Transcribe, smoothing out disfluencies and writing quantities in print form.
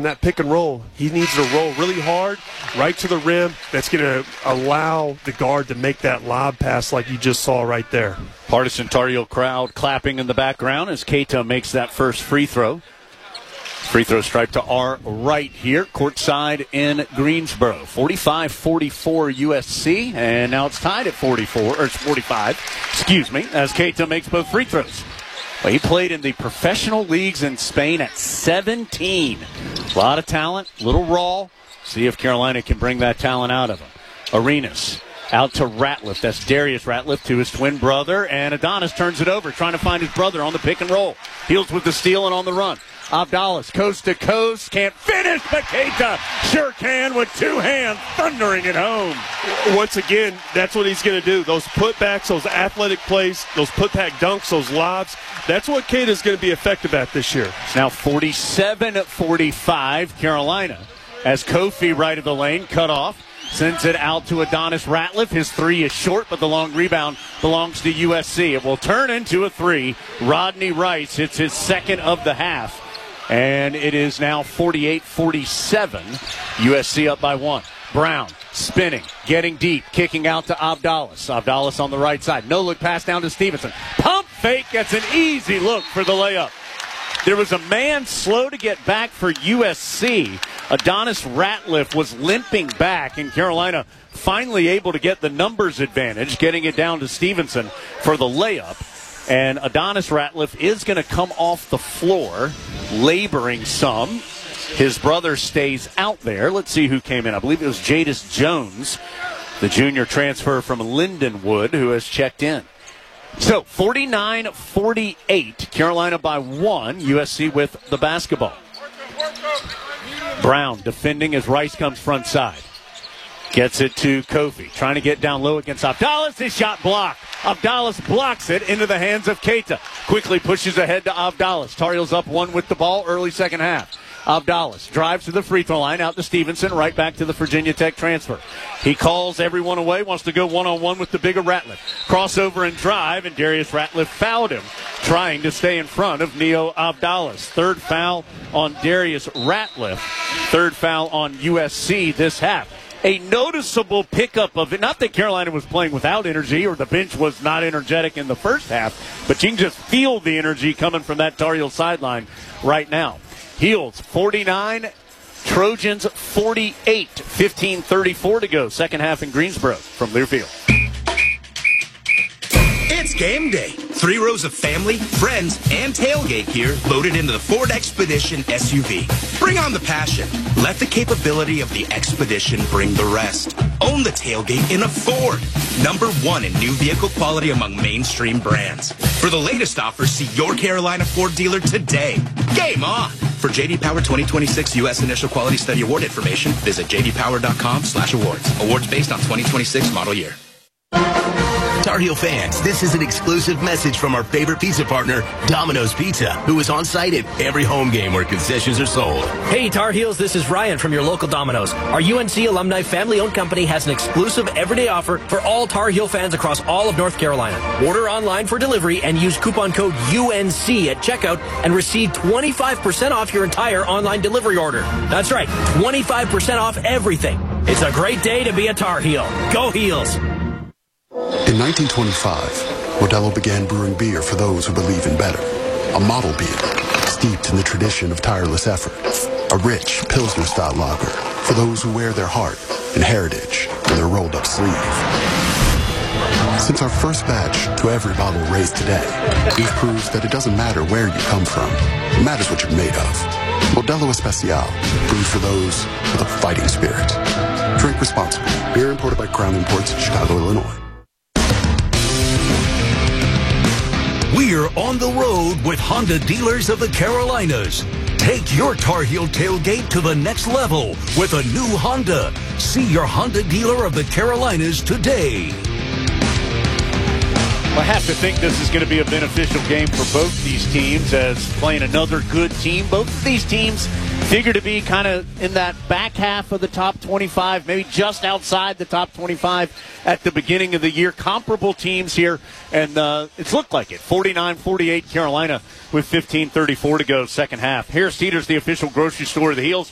on that pick and roll. He needs to roll really hard, right to the rim. That's going to allow the guard to make that lob pass like you just saw right there. Partisan Tar Heel crowd clapping in the background as Keita makes that first free throw. Free throw stripe to our right here, courtside in Greensboro. 45-44 USC, and now it's tied at 45, as Keita makes both free throws. Well, he played in the professional leagues in Spain at 17. A lot of talent, little raw. See if Carolina can bring that talent out of him. Arenas out to Ratliff. That's Darius Ratliff to his twin brother, and Adonis turns it over, trying to find his brother on the pick and roll. Heels with the steal and on the run. Abdallah, coast to coast, can't finish, but Keita sure can with two hands, thundering it home. Once again, that's what he's going to do. Those putbacks, those athletic plays, those putback dunks, those lobs, that's what Keita's going to be effective at this year. It's now 47-45 Carolina as Kofi right of the lane, cut off. Sends it out to Adonis Ratliff. His three is short, but the long rebound belongs to USC. It will turn into a three. Rodney Rice hits his second of the half. And it is now 48-47. USC up by one. Brown spinning, getting deep, kicking out to Abdallah. Abdallah on the right side. No look pass down to Stevenson. Pump fake gets an easy look for the layup. There was a man slow to get back for USC. Adonis Ratliff was limping back, and Carolina finally able to get the numbers advantage, getting it down to Stevenson for the layup. And Adonis Ratliff is going to come off the floor, laboring some. His brother stays out there. Let's see who came in. I believe it was Jadis Jones, the junior transfer from Lindenwood, who has checked in. So, 49-48, Carolina by one, USC with the basketball. Brown defending as Rice comes front side. Gets it to Kofi, trying to get down low against Abdallah. His shot blocked. Abdallah blocks it into the hands of Keita. Quickly pushes ahead to Abdallah. Tar Heels up one with the ball, early second half. Abdallah drives to the free throw line, out to Stevenson, right back to the Virginia Tech transfer. He calls everyone away, wants to go one-on-one with the bigger Ratliff. Crossover and drive, and Darius Ratliff fouled him, trying to stay in front of Neo Abdallah. Third foul on Darius Ratliff. Third foul on USC this half. A noticeable pickup of it. Not that Carolina was playing without energy or the bench was not energetic in the first half, but you can just feel the energy coming from that Tar Heel sideline right now. Heels 49, Trojans 48, 15:34 to go. Second half in Greensboro from Learfield. It's game day. 3 rows of family, friends, and tailgate gear loaded into the Ford Expedition SUV. Bring on the passion. Let the capability of the Expedition bring the rest. Own the tailgate in a Ford. #1 in new vehicle quality among mainstream brands. For the latest offers, see your Carolina Ford dealer today. Game on! For J.D. Power 2026 U.S. Initial Quality Study Award information, visit jdpower.com/awards. Awards based on 2026 model year. Tar Heel fans, this is an exclusive message from our favorite pizza partner, Domino's Pizza, who is on site at every home game where concessions are sold. Hey, Tar Heels, this is Ryan from your local Domino's. Our UNC alumni family-owned company has an exclusive everyday offer for all Tar Heel fans across all of North Carolina. Order online for delivery and use coupon code UNC at checkout and receive 25% off your entire online delivery order. That's right, 25% off everything. It's a great day to be a Tar Heel. Go Heels! In 1925, Modelo began brewing beer for those who believe in better. A model beer, steeped in the tradition of tireless effort. A rich Pilsner-style lager for those who wear their heart and heritage in their rolled-up sleeve. Since our first batch to every bottle raised today, we've proved that it doesn't matter where you come from. It matters what you're made of. Modelo Especial, brewed for those with a fighting spirit. Drink responsibly. Beer imported by Crown Imports, Chicago, Illinois. We're on the road with Honda Dealers of the Carolinas. Take your Tar Heel tailgate to the next level with a new Honda. See your Honda dealer of the Carolinas today. I have to think this is going to be a beneficial game for both these teams as playing another good team. Both of these teams figure to be kind of in that back half of the top 25, maybe just outside the top 25 at the beginning of the year. Comparable teams here, and it's looked like it. 49-48 Carolina with 15:34 to go second half. Harris Teeter's the official grocery store of the Heels.